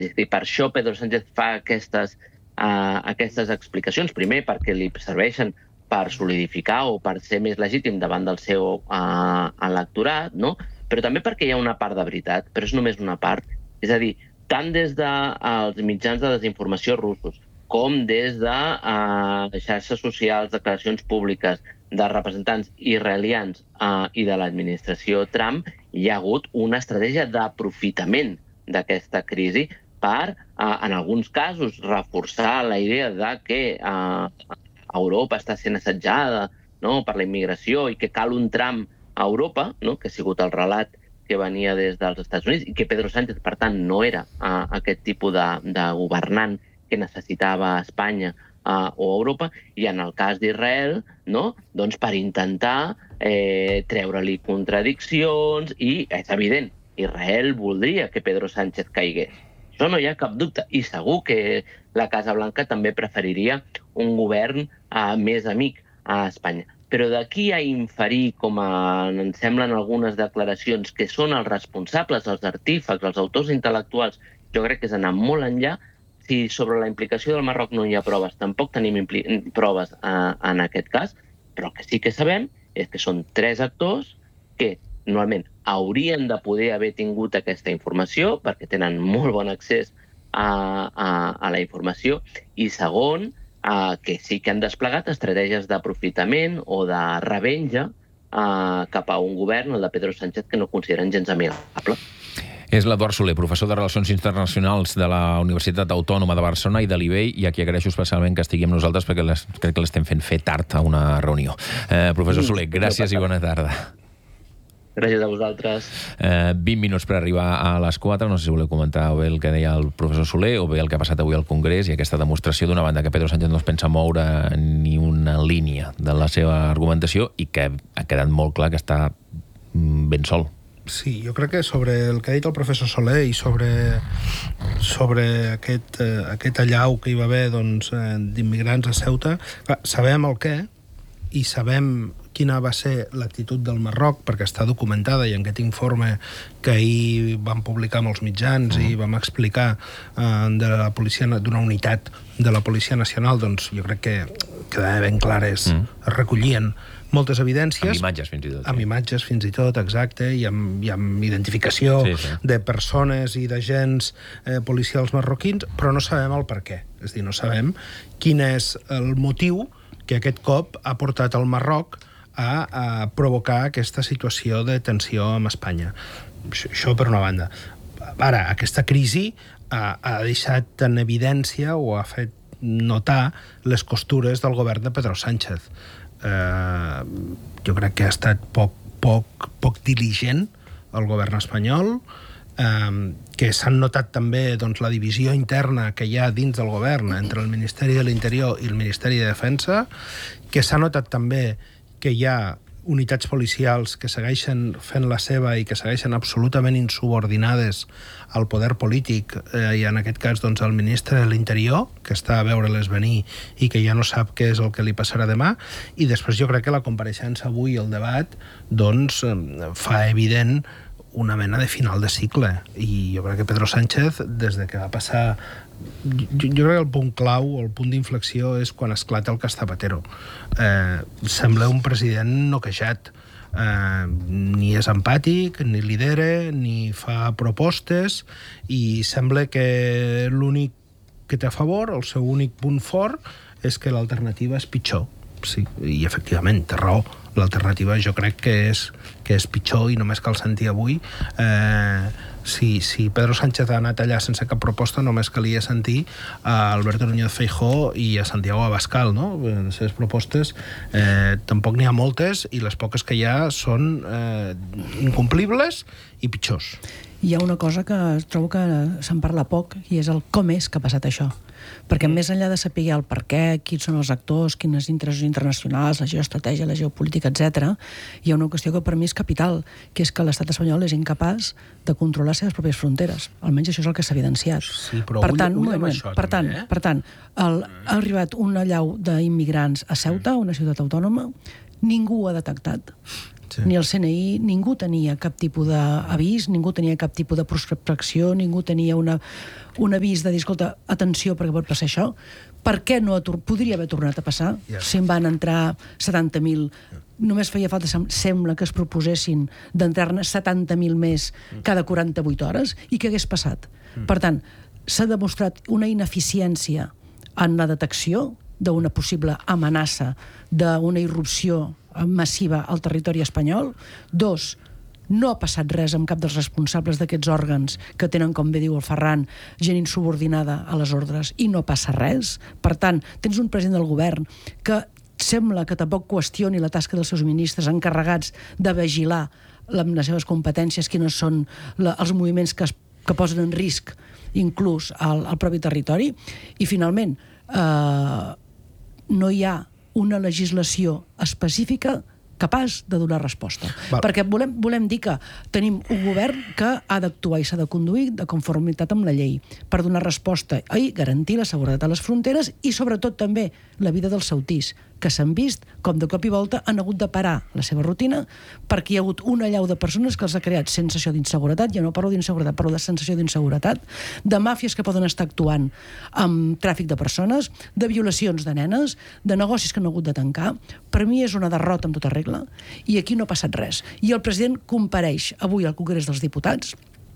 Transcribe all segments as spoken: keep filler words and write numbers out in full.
I per això Pedro Sánchez fa aquestes, uh, aquestes explicacions, primer perquè li serveixen per solidificar o per ser més legítim davant del seu uh, electorat, no? Però també perquè hi ha una part de veritat, però és només una part. És a dir, tant des dels mitjans de desinformació russos com des de uh, xarxes socials, declaracions públiques de representants israelians uh, i de l'administració Trump, hi ha hagut una estratègia d'aprofitament d'aquesta crisi per, uh, en alguns casos, reforçar la idea de que uh, Europa està sent assetjada, no?, per la immigració i que cal un tram a Europa, no?, que ha sigut el relat que venia des dels Estats Units i que Pedro Sánchez, per tant, no era uh, aquest tipus de, de governant que necessitava Espanya uh, o Europa, i en el cas d'Israel, no?, doncs per intentar eh, treure-li contradiccions, i és evident, Israel voldria que Pedro Sánchez caigués. Això no hi ha cap dubte, i segur que la Casa Blanca també preferiria un govern uh, més amic a Espanya. Però d'aquí a inferir, com a, ens semblen algunes declaracions, que són els responsables, els artífecs, els autors intel·lectuals, jo crec que és anar molt enllà. Si sobre la implicació del Marroc no hi ha proves, tampoc tenim proves uh, en aquest cas, però el que sí que sabem és que són tres actors que normalment haurien de poder haver tingut aquesta informació perquè tenen molt bon accés a, a, a la informació, i segon, eh, que sí que han desplegat estratègies d'aprofitament o de revenja eh, cap a un govern, el de Pedro Sánchez, que no consideren gens amigable. És l'Eduard Soler, professor de Relacions Internacionals de la Universitat Autònoma de Barcelona i de l'I B E I, i a qui agraeixo especialment que estigui amb nosaltres perquè les, crec que l'estem fent fer tard a una reunió. Eh, professor Soler, gràcies i bona tarda. Gràcies a vosaltres. Eh, vint minuts per arribar a les quatre. No sé si voleu comentar o bé el que deia el professor Soler o bé el que ha passat avui al Congrés i aquesta demostració d'una banda que Pedro Sánchez no es pensa moure ni una línia de la seva argumentació i que ha quedat molt clar que està ben sol. Sí, jo crec que sobre el que ha dit el professor Soler i sobre, sobre aquest, eh, aquest allau que hi va haver doncs, eh, d'immigrants a Ceuta, clar, sabem el què i sabem quina va ser l'actitud del Marroc, perquè està documentada i en aquest informe que ahir vam publicar amb els mitjans mm. i vam explicar eh, de la policia, d'una unitat de la Policia Nacional, doncs jo crec que quedava ben clares, mm. es recollien moltes evidències. Amb imatges, fins i tot. Amb sí. imatges, fins i tot, exacte, i amb, i amb identificació sí, sí. de persones i d'agents eh, policials marroquins, però no sabem el per què. És a dir, no sabem quin és el motiu que aquest cop ha portat el Marroc a, a provocar aquesta situació de tensió amb Espanya. Això, això per una banda. Ara, aquesta crisi ha, ha deixat en evidència o ha fet notar les costures del govern de Pedro Sánchez. Eh, jo crec que ha estat poc, poc, poc diligent el govern espanyol, eh, que s'han notat també doncs, la divisió interna que hi ha dins del govern entre el Ministeri de l'Interior i el Ministeri de Defensa, que s'ha notat també que hi ha unitats policials que segueixen fent la seva i que segueixen absolutament insubordinades al poder polític, eh, i en aquest cas doncs, el ministre de l'Interior, que està a veure-les venir i que ja no sap què és el que li passarà demà, i després jo crec que la compareixença avui, el debat, doncs fa evident una mena de final de cicle, i jo crec que Pedro Sánchez, des de que va passar jo, jo crec que el punt clau, el punt d'inflexió és quan esclata el cas Zapatero. Eh, sembla un president noquejat. Eh, ni és empàtic, ni lidera, ni fa propostes, i sembla que l'únic que té a favor, el seu únic punt fort, és que l'alternativa és pitjor. Sí, i efectivament, té raó. L'alternativa jo crec que és, que és pitjor, i només cal sentir avui eh, si, si Pedro Sánchez ha anat allà sense cap proposta, només calia sentir a Alberto Núñez Feijóo i a Santiago Abascal, no? Les seves propostes eh, tampoc n'hi ha moltes, i les poques que hi ha són eh, incomplibles i pitjors. Hi ha una cosa que trobo que se'n parla poc, i és el com és que ha passat això. Perquè més enllà de saber el per què, quins són els actors, quines interessos internacionals, la geoestratègia, la geopolítica, etcètera, hi ha una qüestió que per mi és capital, que és que l'estat espanyol és incapaç de controlar les seves pròpies fronteres. Almenys això és el que s'ha evidenciat. Sí, però per tant, ull, ull moment, això, per també, tant, eh? per tant el, ha arribat un allau d'immigrants a Ceuta, una ciutat autònoma, ningú ho ha detectat. Sí. Ni el C N I, ningú tenia cap tipus d'avís, ningú tenia cap tipus de prospecció, ningú tenia una, un avís de dir, escolta, atenció, perquè pot passar això. Per què no podria haver tornat a passar? Yeah. Si en van entrar setanta mil, yeah. només feia falta, sembla que es proposessin d'entrar-ne setanta mil més cada quaranta-vuit hores, i què hagués passat? Mm. Per tant, s'ha demostrat una ineficiència en la detecció d'una possible amenaça d'una irrupció massiva al territori espanyol. Dos, no ha passat res amb cap dels responsables d'aquests òrgans que tenen, com bé diu el Ferran, gent insubordinada a les ordres, i no passa res. Per tant, tens un president del govern que sembla que tampoc qüestioni la tasca dels seus ministres encarregats de vigilar amb les seves competències quines són la, els moviments que, es, que posen en risc inclús al, al propi territori. I finalment, eh, no hi ha una legislació específica capaç de donar resposta. Val. Perquè volem, volem dir que tenim un govern que ha d'actuar i s'ha de conduir de conformitat amb la llei per donar resposta i garantir la seguretat a les fronteres i sobretot també la vida dels sautís, que s'han vist com de cop i volta han hagut de parar la seva rutina perquè hi ha hagut una allau de persones que els ha creat sensació d'inseguretat. Ja no parlo d'inseguretat, parlo de sensació d'inseguretat, de màfies que poden estar actuant amb tràfic de persones, de violacions de nenes, de negocis que han hagut de tancar. Per mi és una derrota amb tota regla i aquí no ha passat res. I el president compareix avui al Congrés dels Diputats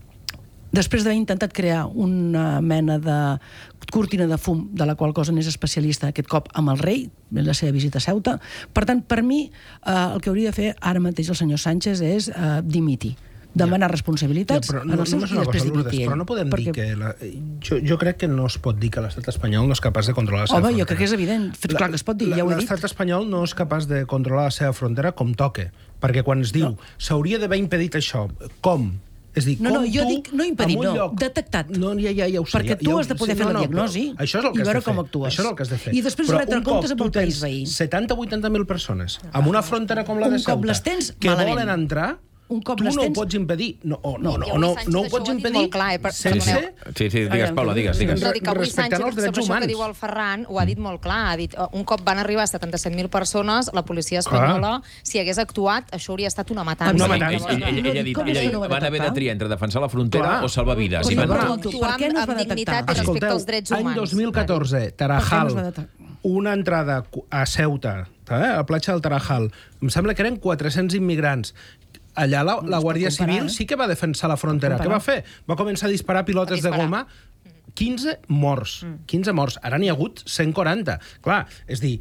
després d'haver intentat crear una mena de cortina de fum, de la qual cosa n'és especialista aquest cop amb el rei, en la seva visita a Ceuta. Per tant, per mi, eh, el que hauria de fer ara mateix el senyor Sánchez és eh, dimitir, demanar ja. responsabilitats ja, no, en els seus no i després dimitir ell. Però no podem perquè... dir que... La, jo, jo crec que no es pot dir que l'estat espanyol no és capaç de controlar la seva Home, frontera. jo crec que és evident. La, clar que es pot dir, ja ho he dit. L'estat espanyol no és capaç de controlar la seva frontera com toca. Perquè quan es diu s'hauria d'haver impedit això, com? És dir, no, com no, jo tu, dic, no impedir, no, lloc, detectat. No, ja, ja, ja ho sé. Perquè tu ja, has de poder sí, fer no, la no, diagnosi això és el que i veure has de fer. com actues. Això és el que has de fer. I després retre comptes amb el país veí. setanta a vuitanta mil persones amb una frontera com la de Ceuta un cop les tens, que malament. volen entrar, un cop tu les no ho tens... pots impedir. No, no, no, no, no, no, Sánchez, no ho pots impedir clar, eh, per, sense... Sí, sí, digues, Paula, digues, digues. No, dic que avui Respectant Sánchez, els drets sobre humans. això que diu el Ferran, ho ha dit molt clar. Ha dit, un cop van arribar setanta-set mil persones, la policia espanyola, clar. si hagués actuat, això hauria estat una matança. Una matança. matança. Ell, ell, ell, ell, ha dit, ell ha dit, van haver de triar entre defensar la frontera clar. o salvar vides. Sí, I van... però, actuar per què no es va amb dignitat detectar? i respecte als drets humans. Any dos mil catorze, Tarajal, no una entrada a Ceuta, eh, a la platja del Tarajal, em sembla que eren quatre-cents immigrants. Allà la, la Guàrdia Civil sí que va defensar la frontera. Què va fer? Va començar a disparar pilotes de goma. quinze morts. quinze morts. Ara n'hi ha hagut cent quaranta. Clar, és dir,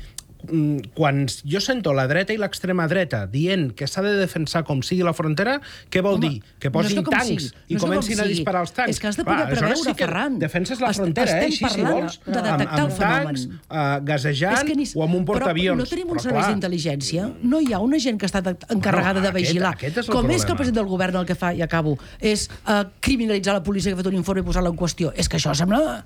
quan jo sento la dreta i l'extrema dreta dient que s'ha de defensar com sigui la frontera, què vol Ome, dir? Que posin no tancs no i comencin a disparar els tancs. És que has de poder Clar, preveure, sí Ferran. Defenses la Est frontera, eh, així, si vols, de detectar amb, amb el fenomen. tancs, uh, gasejant ni... o amb un portaavions. Però no tenim uns serveis d'intel·ligència? No hi ha una gent que està encarregada no, de vigilar. Aquest, aquest és Com problema. és que el president del govern el que fa, i acabo, és uh, criminalitzar la policia que ha fet un informe i posar-la en qüestió? És que això sembla...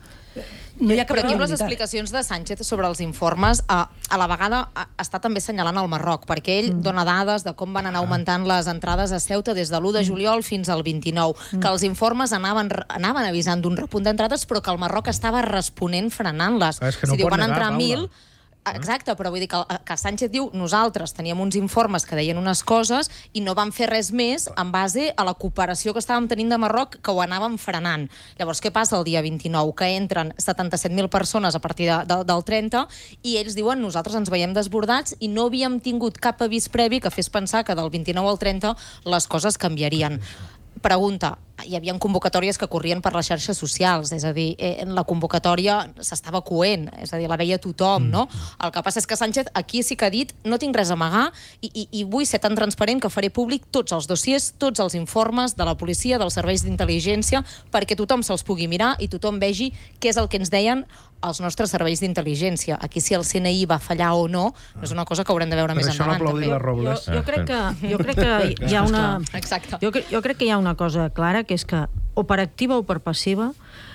No hi ha cap Però aquí amb les credibilitat. explicacions de Sánchez sobre els informes, a, a la vegada a, està també assenyalant el Marroc, perquè ell mm. dona dades de com van anar augmentant les entrades a Ceuta des de l'u de juliol fins al vint-i-nou, mm. que els informes anaven, anaven avisant d'un repunt d'entrades, però que el Marroc estava responent frenant-les. Ah, és que no si diu, pot van negar, entrar Paula. mil... Exacte, però vull dir que, que Sánchez diu nosaltres teníem uns informes que deien unes coses i no vam fer res més en base a la cooperació que estàvem tenint de Marroc, que ho anàvem frenant. Llavors, què passa el dia vint-i-nou? Que entren setanta-set mil persones a partir de, de, del trenta i ells diuen nosaltres ens veiem desbordats i no havíem tingut cap avís previ que fes pensar que del vint-i-nou al trenta les coses canviarien. Pregunta, hi havia convocatòries que corrien per les xarxes socials, és a dir, eh, la convocatòria s'estava coent, és a dir, la veia tothom, no? El que passa és que Sánchez aquí sí que ha dit no tinc res a amagar i, i, i vull ser tan transparent que faré públic tots els dossiers, tots els informes de la policia, dels serveis d'intel·ligència, perquè tothom se'ls pugui mirar i tothom vegi què és el que ens deien els nostres serveis d'intel·ligència. Aquí si el C N I va fallar o no, és una cosa que haurem de veure per més això endavant. l'aplaudi la Robles. Jo, jo, crec que, jo crec que hi ha una... Exacte. Jo, jo crec que hi ha una cosa clara, que és que o per activa o per passiva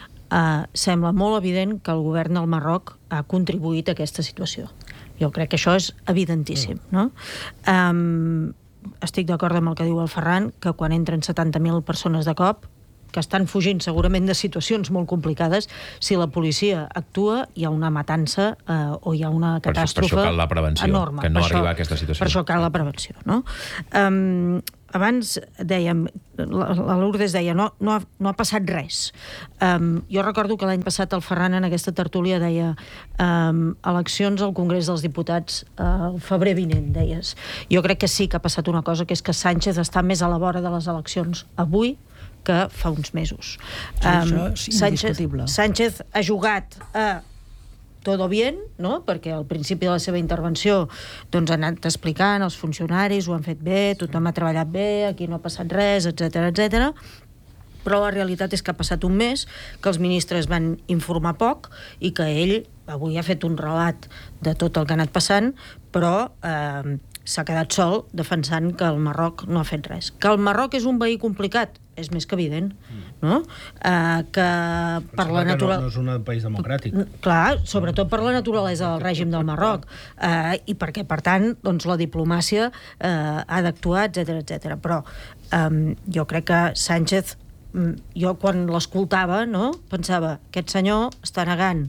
eh, sembla molt evident que el govern del Marroc ha contribuït a aquesta situació. Jo crec que això és evidentíssim, no? Um, estic d'acord amb el que diu el Ferran, que quan entren setanta mil persones de cop que estan fugint segurament de situacions molt complicades, si la policia actua, hi ha una matança eh, o hi ha una catàstrofe enorme. Per això cal la prevenció, enorme. que no per arribar això, a aquesta situació. Per això cal la prevenció, no? Um, abans dèiem, la, la Lourdes deia, no, no, ha, no ha passat res. Um, jo recordo que l'any passat el Ferran en aquesta tertúlia deia um, eleccions al Congrés dels Diputats al uh, febrer vinent, deies. Jo crec que sí que ha passat una cosa, que és que Sánchez està més a la vora de les eleccions avui que fa uns mesos. Sí, um, això és Sánchez, indiscutible. Sánchez ha jugat a todo bien, no? Perquè al principi de la seva intervenció doncs, ha anat explicant, els funcionaris ho han fet bé, tothom ha treballat bé, aquí no ha passat res, etcètera, etcètera. Però la realitat és que ha passat un mes, que els ministres van informar poc i que ell avui ha fet un relat de tot el que ha anat passant, però eh, s'ha quedat sol defensant que el Marroc no ha fet res. Que el Marroc és un veí complicat, és més que evident, no? Eh, que per la naturalesa... No, no és un país democràtic. Clar, sobretot per la naturalesa del règim del Marroc, eh, i perquè, per tant, doncs, la diplomàcia eh, ha d'actuar, etcètera, etcètera. Però eh, jo crec que Sánchez, jo quan l'escoltava, no, pensava, aquest senyor està negant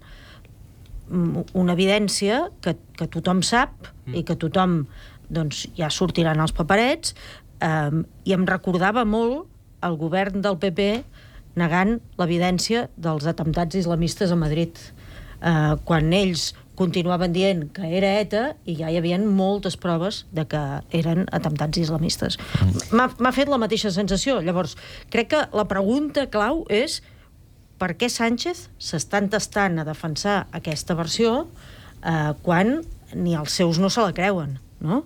una evidència que, que tothom sap i que tothom doncs, ja sortiran els paperets, eh, i em recordava molt el govern del P P negant l'evidència dels atemptats islamistes a Madrid, eh, quan ells continuaven dient que era ETA i ja hi havia moltes proves de que eren atemptats islamistes. M'ha fet la mateixa sensació. Llavors, crec que la pregunta clau és per què Sánchez s'està entestant a defensar aquesta versió eh, quan ni els seus no se la creuen, no?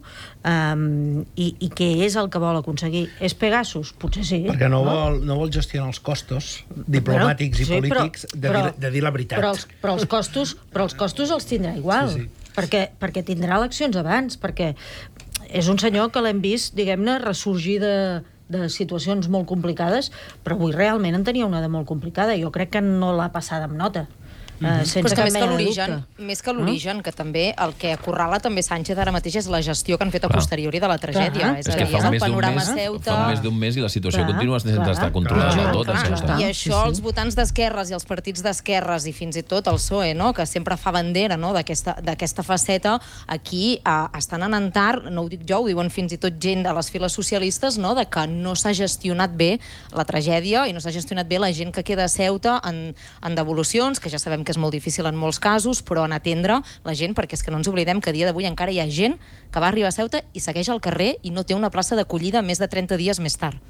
Um, i, i què és el que vol aconseguir? És Pegasus? Potser sí. Perquè no, no? Vol, no vol gestionar els costos diplomàtics bueno, sí, i polítics però, de, però, dir, de dir la veritat. Però els, però els, costos, però els costos els tindrà igual, sí, sí. Perquè, perquè tindrà eleccions abans, perquè és un senyor que l'hem vist, diguem-ne, ressorgir de, de situacions molt complicades, però avui realment en tenia una de molt complicada. Jo crec que no l'ha passada amb nota. Uh, sense però és que cap més que mena de l'origen, dubte. més que l'origen, que també el que acorrala també Sánchez ara mateix és la gestió que han fet a posteriori de la tragèdia. Clar. És a dir, és el panorama Ceuta... Fa més d'un mes i la situació Clar, continua sense clar, estar controlada clar, del tot. clar, Ceuta. clar. I això, Sí, sí. els votants d'esquerres i els partits d'esquerres i fins i tot el P S O E, no?, que sempre fa bandera, no?, d'aquesta faceta, aquí eh, estan anant tard, no ho dic jo, ho diuen fins i tot gent de les files socialistes, no?, de que no s'ha gestionat bé la tragèdia i no s'ha gestionat bé la gent que queda a Ceuta en, en devolucions, que ja sabem que és molt difícil en molts casos, però en atendre la gent, perquè és que no ens oblidem que a dia d'avui encara hi ha gent que va arribar a Ceuta i segueix al carrer i no té una plaça d'acollida més de trenta dies més tard.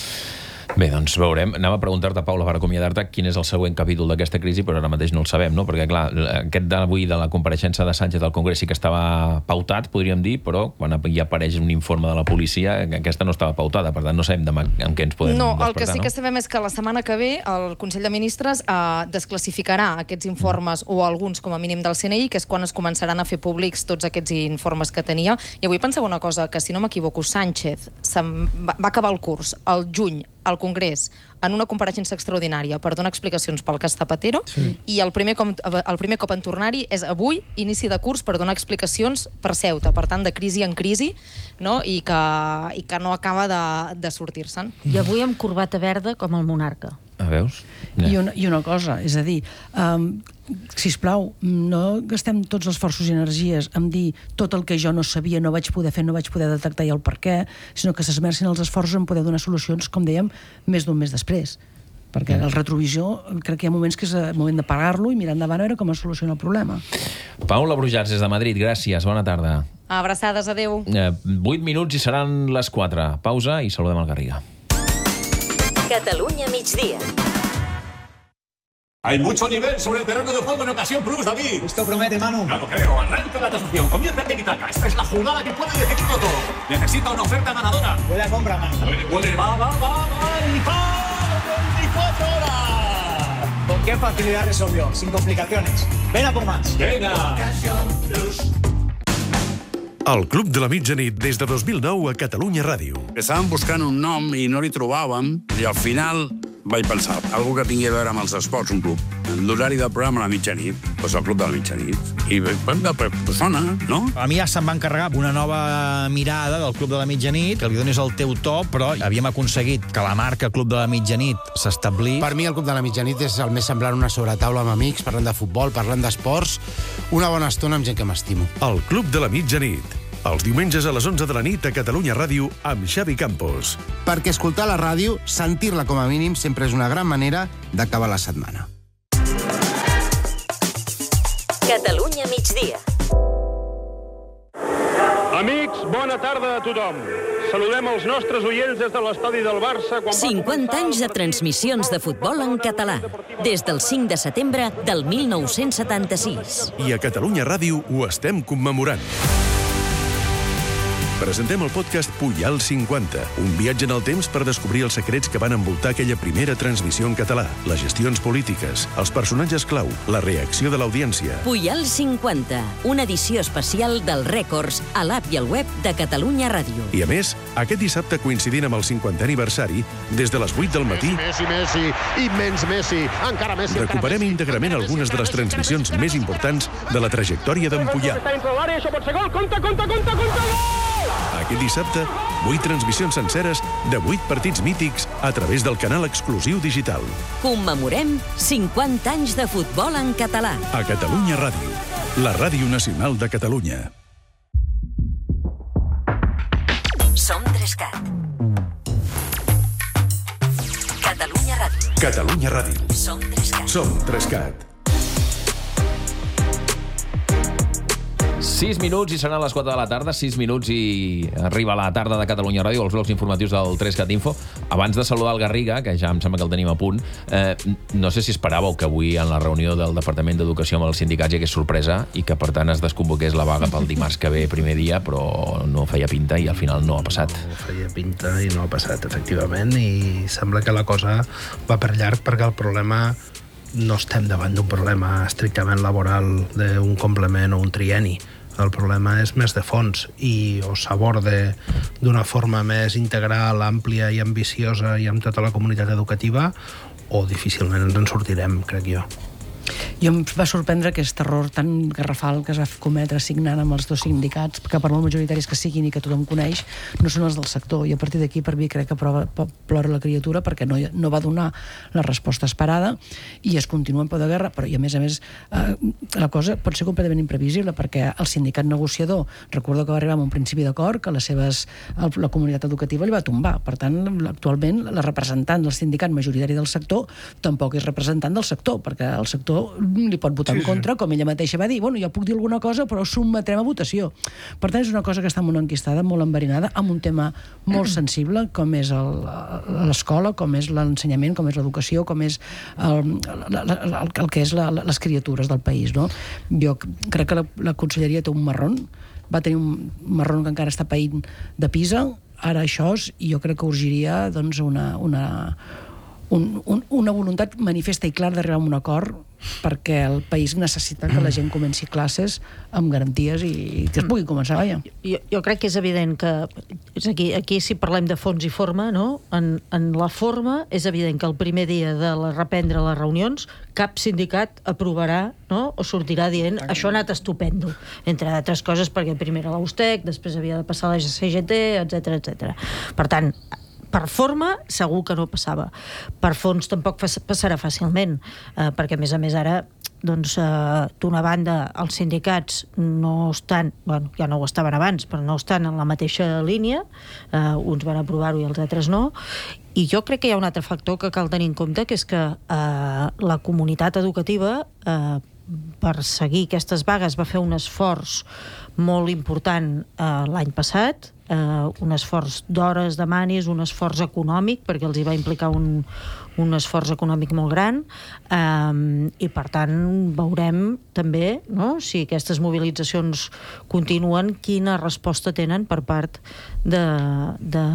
Bé, doncs veurem. Anava a preguntar-te, Paula, per acomiadar-te, quin és el següent capítol d'aquesta crisi, però ara mateix no el sabem, no? Perquè, clar, aquest d'avui de la compareixença de Sánchez al Congrés sí que estava pautat, podríem dir, però quan hi apareix un informe de la policia, aquesta no estava pautada, per tant no sabem demà amb què ens podem no, despertar, el que sí que sabem és que la setmana que ve el Consell de Ministres eh, desclassificarà aquests informes mm. o alguns com a mínim del C N I, que és quan es començaran a fer públics tots aquests informes que tenia. I avui pensava una cosa, que si no m'equivoco, Sánchez va, va acabar el curs al juny al Congrés en una compareixença extraordinària per donar explicacions pel cas Zapatero, sí. I el primer, com, el primer cop en tornar-hi és avui, inici de curs, per donar explicacions per Ceuta, per tant, de crisi en crisi, no? I, que, i que no acaba de, de sortir-se'n. I avui amb corbata verda com el monarca. A veus? Ja. I, una, I una cosa, és a dir, um, sisplau, no gastem tots els esforços i energies en dir tot el que jo no sabia, no vaig poder fer, no vaig poder detectar i el per què, sinó que s'esmercin els esforços en poder donar solucions, com dèiem, més d'un mes després. Perquè el retrovisor, crec que hi ha moments que és el moment de pagar-lo i mirar endavant a veure com es soluciona el problema. Paula Brujats, des de Madrid, gràcies, bona tarda. Abraçades, adeu. Eh, vuit minuts i seran les quatre. Pausa i saludem el Garriga. Catalunya migdia. Hay mucho nivel sobre el terreno de juego en Ocasión Plus, David. Esto promete, Manu. No lo creo. Arranca la tasación. Comienza el tiki-taka. Esta es la jugada que puede decidirlo todo. Necesita una oferta ganadora. Buena compra, Manu. Puede, puede. Va, va, va, va. Y ¡pa! veinticuatro horas. ¿Con qué facilidad resolvió? Sin complicaciones. Ven a por más. Venga. Ocasión Plus. El Club de la Mitjanit des de dos mil nou a Catalunya Ràdio. Estàvem buscant un nom i no li trobàvem, i al final vaig pensar, algú que tingui a veure amb els esports, un club. L'horari del programa a la mitjanit, doncs el club de la mitjanit. I pues, sona, no? A mi ja se'm va encarregar una nova mirada del Club de la Mitjanit, que li donis el teu to, però havíem aconseguit que la marca Club de la Mitjanit s'establís. Per mi el Club de la Mitjanit és el més semblant a una sobretaula amb amics, parlant de futbol, parlant d'esports, una bona estona amb gent que m'estimo. El Club de la Mitjanit. Els diumenges a les onze de la nit a Catalunya Ràdio amb Xavi Campos. Perquè escoltar la ràdio, sentir-la com a mínim, sempre és una gran manera d'acabar la setmana. Catalunya migdia. Amics, bona tarda a tothom. Saludem els nostres oients des de l'estadi del Barça. Quan cinquanta anys de transmissions de futbol en català. Des del cinc de setembre del mil nou-cents setanta-sis. I a Catalunya Ràdio ho estem commemorant. Presentem el podcast Puyal cinquanta, un viatge en el temps per descobrir els secrets que van envoltar aquella primera transmissió en català, les gestions polítiques, els personatges clau, la reacció de l'audiència. Puyal cinquanta, una edició especial dels rècords a l'app i al web de Catalunya Ràdio. I a més, aquest dissabte coincidint amb el cinquantè aniversari, des de les vuit del matí, Messi, Messi, immens Messi, encara Messi, recuperem íntegrament algunes de les transmissions més importants de la trajectòria d'en Puyal. Això pot ser gol, compte, compte, compte, compte, gol! Aquest dissabte, vuit transmissions senceres de vuit partits mítics a través del canal exclusiu digital. Commemorem cinquanta anys de futbol en català. A Catalunya Ràdio, la ràdio nacional de Catalunya. Som Trescat. Catalunya Ràdio. Catalunya Ràdio. Som Trescat. Som Trescat. sis minuts i seran les quatre de la tarda, sis minuts i arriba la tarda de Catalunya Ràdio, els blocs informatius del Trescat Info. Abans de saludar el Garriga, que ja em sembla que el tenim a punt, eh, no sé si esperàveu que avui en la reunió del Departament d'Educació amb els sindicats hi hagués sorpresa i que per tant es desconvoqués la vaga pel dimarts que ve primer dia, però no feia pinta i al final no ha passat. No feia pinta i no ha passat, efectivament, i sembla que la cosa va per llarg perquè el problema no estem davant d'un problema estrictament laboral d'un complement o un trienni. El problema és més de fons i o s'aborda d'una forma més integral, àmplia i ambiciosa i amb tota la comunitat educativa o difícilment ens en sortirem, crec jo. Jo em va sorprendre aquest error tan garrafal que es va cometre signant amb els dos sindicats, que per molt majoritaris que siguin i que tothom coneix, no són els del sector. I a partir d'aquí, per mi, crec que prova, plora la criatura perquè no, no va donar la resposta esperada i es continua en peu de guerra, però i a més a més eh, la cosa pot ser completament imprevisible perquè el sindicat negociador, recordo que va arribar amb un principi d'acord que les seves, la comunitat educativa li va tombar. Per tant, actualment, la representant del sindicat majoritari del sector tampoc és representant del sector, perquè el sector li pot votar en contra, com ella mateixa va dir, bueno, jo puc dir alguna cosa, però sotmetrem a votació. Per tant, és una cosa que està molt enquistada, molt enverinada, amb un tema molt sensible, com és l'escola, com és l'ensenyament, com és l'educació, com és el, el, el, el que és la, les criatures del país, no? Jo crec que la, la conselleria té un marron, va tenir un marron que encara està païnt de Pisa, ara això, i jo crec que urgiria doncs, una... una Un, un, una voluntat manifesta i clara d'arribar a un acord perquè el país necessita que la gent comenci classes amb garanties i, i que es pugui començar, vaja. Jo, jo crec que és evident que és aquí, aquí si parlem de fons i forma, no? En, en la forma és evident que el primer dia de la, reprendre les reunions cap sindicat aprovarà, no? O sortirà dient això ha anat estupendo, entre altres coses perquè primer era l'U S T E C, després havia de passar la C G T, etcètera, etcètera. Per tant, per forma, segur que no passava. Per fons tampoc passarà fàcilment, eh, perquè, a més a més, ara, doncs, eh, d'una banda, els sindicats no estan, bueno, ja no ho estaven abans, però no estan en la mateixa línia, eh, uns van aprovar-ho i els altres no, i jo crec que hi ha un altre factor que cal tenir en compte, que és que eh, la comunitat educativa, eh, per seguir aquestes vagues, va fer un esforç molt important eh, l'any passat, eh, un esforç d'hores de manis, un esforç econòmic, perquè els hi va implicar un, un esforç econòmic molt gran, eh, i per tant veurem també, no?, si aquestes mobilitzacions continuen, quina resposta tenen per part de... de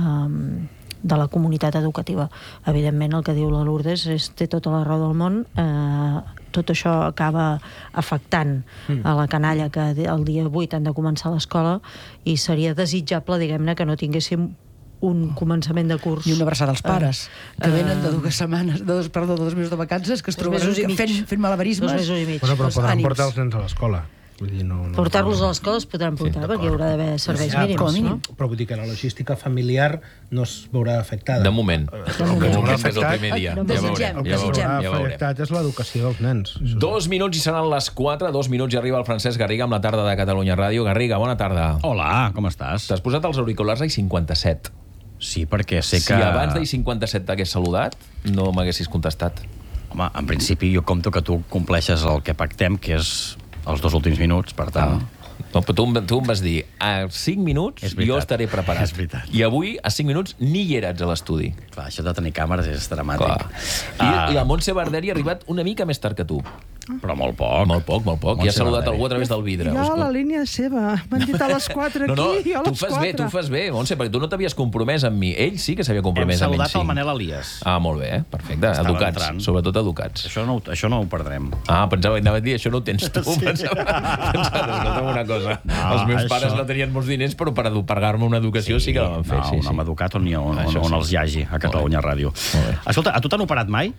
de la comunitat educativa. Evidentment, el que diu la Lourdes és, té tota la raó del món, eh, tot això acaba afectant mm. a la canalla que el dia vuit han de començar l'escola i seria desitjable, diguem-ne, que no tinguéssim un començament de curs. I una abraçada als pares, que venen de dues setmanes, de dos, perdó, de dos mesos de vacances, que es troben fent, fent malabarismes. Dos mesos i mig. Bueno, però podran portar els nens a l'escola. No, no, Portar-los a l'escola es podran portar, sí, perquè hi haurà d'haver serveis ja, mínims, però, no? Però vull dir que la logística familiar no es veurà afectada. De moment. De moment, que és el primer dia. El que s'haurà afectat és l'educació dels nens. Dos minuts i seran les quatre, dos minuts i arriba el Francesc Garriga amb la tarda de Catalunya Ràdio. Garriga, bona tarda. Hola, com estàs? T'has posat els auriculars a i cinquanta-set. Sí, perquè sé que... Si abans d'I cinquanta-set t'hagués saludat, no m'haguessis contestat. Home, en principi jo compto que tu compleixes el que pactem, que és els dos últims minuts, per tant... Ah. No, però tu, tu em vas dir, a cinc minuts jo estaré preparat. És veritat. I avui, a cinc minuts, ni hi eres a l'estudi. Clar, això de tenir càmeres és dramàtic. I, uh... I la Montse Barderi ha arribat una mica més tard que tu. Però molt poc. Molt poc, molt poc. I ha saludat algú a través del vidre. Ja, la línia és seva. M'han dit a les quatre aquí, no, no, i a les tu fas quatre. bé, tu fas bé, Montse, perquè tu no t'havies compromès amb mi. Ell sí que s'havia compromès amb ell. Hem saludat el Manel Elias. Ah, molt bé, eh? Perfecte. Estava Educats, entrant. sobretot educats. Això no, això no ho perdrem. Ah, pensava, anava a dir, això no ho tens tu. Sí. Pensava, pensava, escolta'm una cosa. No, els meus això... pares no tenien molts diners, però per pagar-me una educació sí, sí que la van fer. No, sí, un sí. home educat on, on, on, Això on sí. els hi hagi, a Catalunya Ràdio. Escolta, a tu t'han operat mai?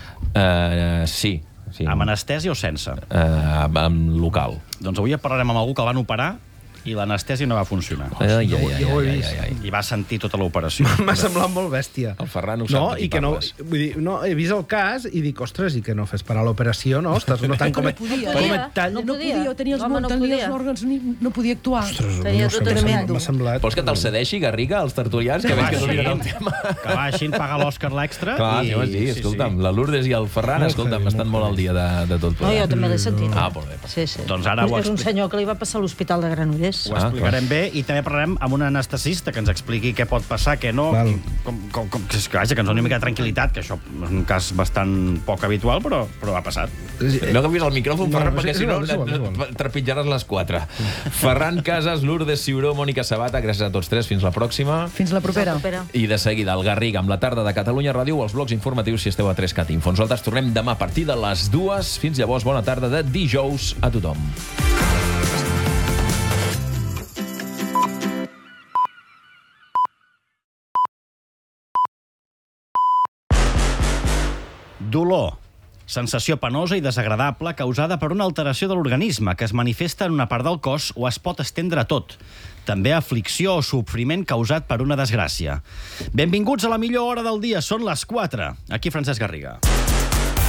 Uh, sí. Sí. Amb anestèsia o sense? Uh, amb local. Doncs avui parlarem amb algú que el van operar i l'anestèsia no va funcionar. Ai, ai, ai, ai, jo ho he ai, vist. ai, ai. I va sentir tota l'operació. M'ha semblat molt bèstia. El Ferran ho no, sap i que no, vull dir, no, he vist el cas i dic, ostres, i que no fes parar l'operació, no? Estàs notant com... No podia, Com no, et tall. no podia, tenia els, Home, no tenia podia. els òrgans, ni, no podia actuar. Ostres, Tenia no sé, tot m'ha tremendo. semblat- m'ha semblat... Vols que te'l cedeixi, Garriga, als tertulians, que veig que dominen el tema? Que va així pagar l'Òscar l'extra. Clar, i... sí, home, sí, escolta'm, la Lourdes i el Ferran, escolta'm, estan molt al dia de, de tot. No, jo també l'he sentit. Ah, molt bé. Sí, sí. Doncs ara ho És un explic- senyor que li va passar a l'Hospital de Granollers. Ho explicarem bé i també parlarem amb un anestesista que ens expliqui què pot passar, què no, Val. com, com, com, que, vaja, que ens doni una mica de tranquil·litat, que això és un cas bastant poc habitual, però, però ha passat. No canvies el micròfon, No, Ferran, no, perquè és si no igual, és igual, és igual. trepitjaràs les quatre. Ferran Casas, Lourdes Ciuró, Mònica Sabata, gràcies a tots tres, fins la pròxima. Fins la propera. I de seguida, el Garriga amb la tarda de Catalunya Ràdio o els blocs informatius si esteu a tres cat info. Nosaltres tornem demà a partir de les dues. Fins llavors, bona tarda de dijous a tothom. Dolor. Sensació penosa i desagradable causada per una alteració de l'organisme que es manifesta en una part del cos o es pot estendre a tot. També aflicció o sofriment causat per una desgràcia. Benvinguts a la millor hora del dia, són les quatre. Aquí Francesc Garriga.